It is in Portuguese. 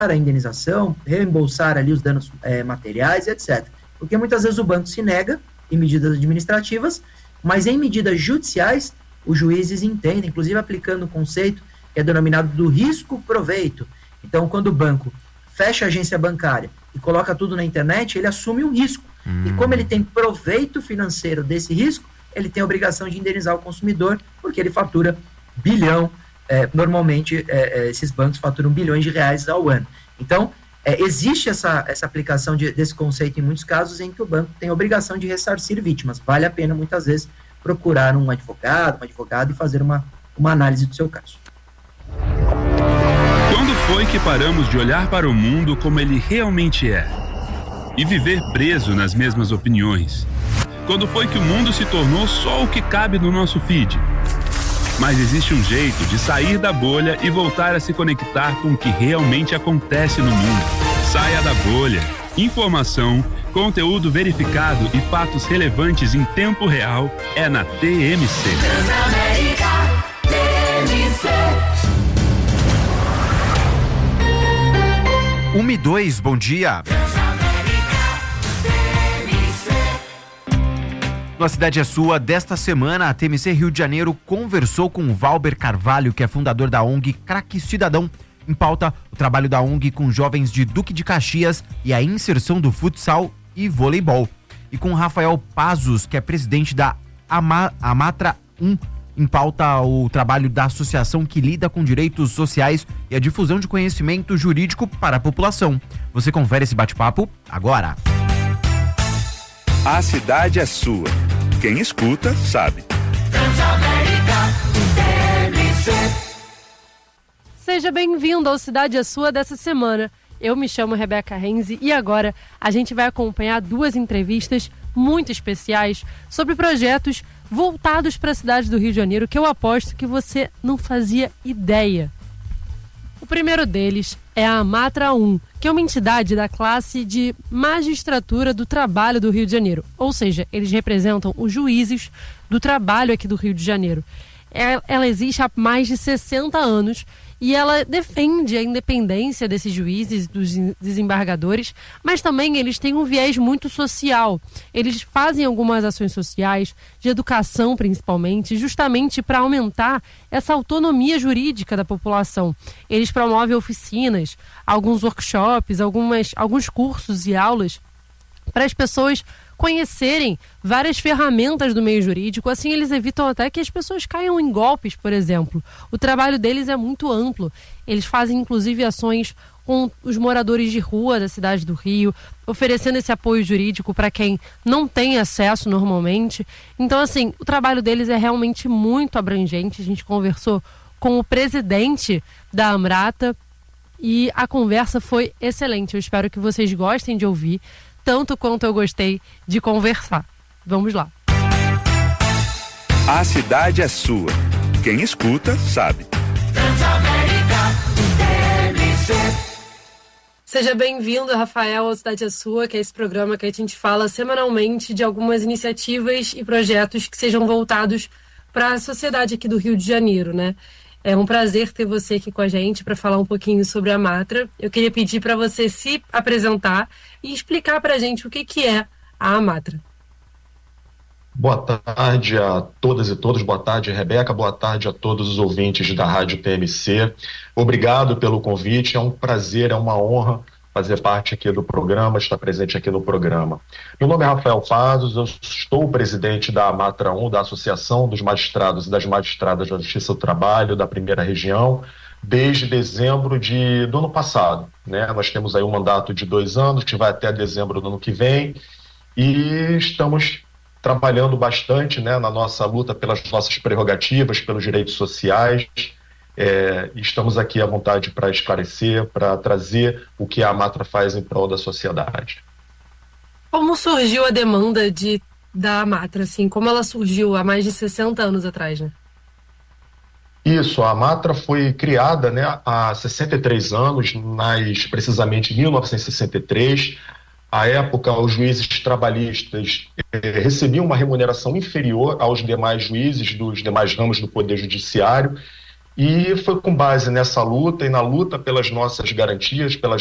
a indenização, reembolsar ali os danos materiais, etc. Porque muitas vezes o banco se nega em medidas administrativas, mas em medidas judiciais, os juízes entendem, inclusive aplicando um conceito que é denominado do risco-proveito. Então, quando o banco fecha a agência bancária e coloca tudo na internet, ele assume um risco. E como ele tem proveito financeiro desse risco, ele tem a obrigação de indenizar o consumidor, porque ele fatura bilhão. Normalmente, esses bancos faturam bilhões de reais ao ano. Então, existe essa aplicação desse conceito em muitos casos em que o banco tem a obrigação de ressarcir vítimas. Vale a pena, muitas vezes, procurar um advogado, uma advogada e fazer uma análise do seu caso. Quando foi que paramos de olhar para o mundo como ele realmente é? E viver preso nas mesmas opiniões? Quando foi que o mundo se tornou só o que cabe no nosso feed? Mas existe um jeito de sair da bolha e voltar a se conectar com o que realmente acontece no mundo. Saia da bolha. Informação, conteúdo verificado e fatos relevantes em tempo real é na TMC. Transamérica, TMC. 1 e 2, bom dia. No A Cidade é Sua, desta semana, a TMC Rio de Janeiro conversou com o Valber Carvalho, que é fundador da ONG Craque Cidadão. Em pauta, o trabalho da ONG com jovens de Duque de Caxias e a inserção do futsal e voleibol. E com Rafael Pazos, que é presidente da Amatra 1, em pauta o trabalho da associação que lida com direitos sociais e a difusão de conhecimento jurídico para a população. Você confere esse bate-papo agora. A cidade é sua. Quem escuta, sabe. Seja bem-vindo ao Cidade é Sua dessa semana. Eu me chamo Rebeca Renzi e agora a gente vai acompanhar 2 entrevistas muito especiais sobre projetos voltados para a cidade do Rio de Janeiro que eu aposto que você não fazia ideia. O primeiro deles é a Amatra 1, que é uma entidade da classe de magistratura do trabalho do Rio de Janeiro. Ou seja, eles representam os juízes do trabalho aqui do Rio de Janeiro. Ela existe há mais de 60 anos e ela defende a independência desses juízes, dos desembargadores, mas também eles têm um viés muito social. Eles fazem algumas ações sociais, de educação principalmente, justamente para aumentar essa autonomia jurídica da população. Eles promovem oficinas, alguns workshops, alguns cursos e aulas para as pessoas conhecerem várias ferramentas do meio jurídico. Assim eles evitam até que as pessoas caiam em golpes, por exemplo. O trabalho deles é muito amplo. Eles fazem inclusive ações com os moradores de rua da cidade do Rio, oferecendo esse apoio jurídico para quem não tem acesso normalmente. Então, assim, o trabalho deles é realmente muito abrangente. A gente conversou com o presidente da Amrata e a conversa foi excelente. Eu espero que vocês gostem de ouvir, tanto quanto eu gostei de conversar. Vamos lá. A cidade é sua. Quem escuta, sabe. Seja bem-vindo, Rafael, ao Cidade é Sua, que é esse programa que a gente fala semanalmente de algumas iniciativas e projetos que sejam voltados para a sociedade aqui do Rio de Janeiro, né? É um prazer ter você aqui com a gente para falar um pouquinho sobre a Amatra. Eu queria pedir para você se apresentar e explicar para a gente o que é a Amatra. Boa tarde a todas e todos, boa tarde, Rebeca, boa tarde a todos os ouvintes da Rádio TMC. Obrigado pelo convite, é um prazer, é uma honra fazer parte aqui do programa, estar presente aqui no programa. Meu nome é Rafael Pazos, eu estou o presidente da Amatra 1, da Associação dos Magistrados e das Magistradas da Justiça do Trabalho da Primeira Região, desde dezembro do ano passado, né? Nós temos aí um mandato de 2 anos, que vai até dezembro do ano que vem, e estamos trabalhando bastante, né, na nossa luta pelas nossas prerrogativas, pelos direitos sociais. Estamos aqui à vontade para esclarecer, para trazer o que a Amatra faz em prol da sociedade. Como surgiu a demanda da Amatra, assim? Como ela surgiu há mais de 60 anos atrás, né? Isso, a Amatra foi criada, né, há 63 anos, precisamente em 1963. À época, os juízes trabalhistas recebiam uma remuneração inferior aos demais juízes dos demais ramos do Poder Judiciário E foi com base nessa luta e na luta pelas nossas garantias, pelas